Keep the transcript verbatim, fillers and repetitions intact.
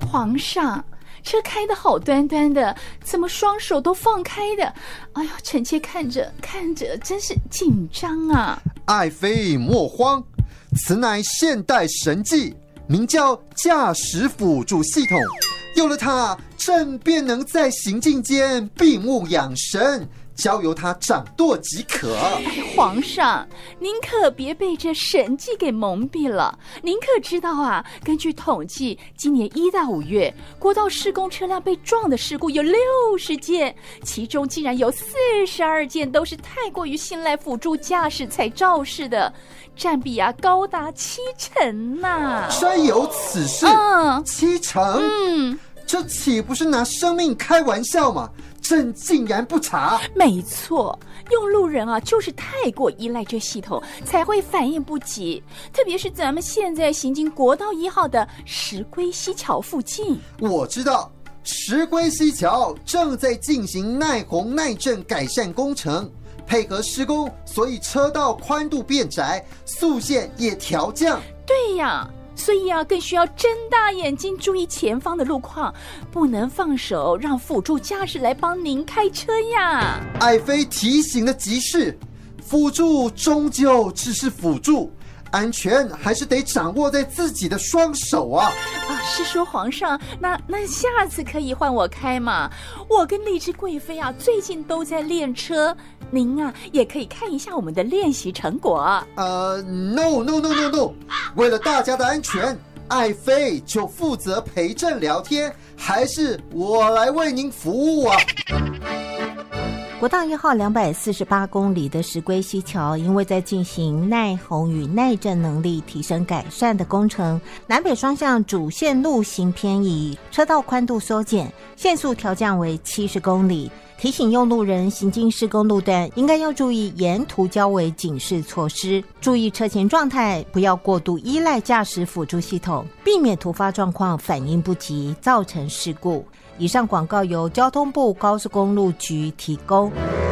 皇上，车开得好端端的，怎么双手都放开的？哎呦，臣妾看着看着真是紧张啊！ 爱妃莫慌，此乃现代神技，名叫驾驶辅助系统。有了它，朕便能在行进间闭目养神，交由他掌舵即可。 皇上，您可别被这神迹给蒙蔽了。您可知道啊，根据统计，今年一到五月，国道施工车辆被撞的事故有六十件，其中竟然有四十二件都是太过于信赖辅助驾驶才肇事的，占比啊高达七成呐、啊！ 真有此事？ 嗯， 七成？ 嗯， 这岂不是拿生命开玩笑吗？朕竟然不查。 没错，用路人啊就是太过依赖这系统，才会反应不及。特别是咱们现在行经国道一号的石龟溪桥附近。 我知道，石龟溪桥正在进行耐洪耐震改善工程，配合施工，所以车道宽度变窄，速限也调降。 对呀，所以啊，更需要睁大眼睛注意前方的路况，不能放手让辅助驾驶来帮您开车呀。 爱妃提醒的极是，辅助终究只是辅助，安全还是得掌握在自己的双手啊！ 啊，是说皇上，那那下次可以换我开嘛？我跟丽芝贵妃啊，最近都在练车，您啊也可以看一下我们的练习成果。 呃 ，no no no no no， 为了大家的安全，爱妃就负责陪朕聊天，还是我来为您服务啊？ 国道一号两百四十八公里的石龟溪桥，因为在进行耐洪与耐震能力提升改善的工程，南北双向主线路行偏移，车道宽度缩减，限速调降为七十公里。提醒用路人行经施工路段，应该要注意沿途交围警示措施，注意车前状态，不要过度依赖驾驶辅助系统，避免突发状况反应不及，造成事故。以上广告由交通部高速公路局提供。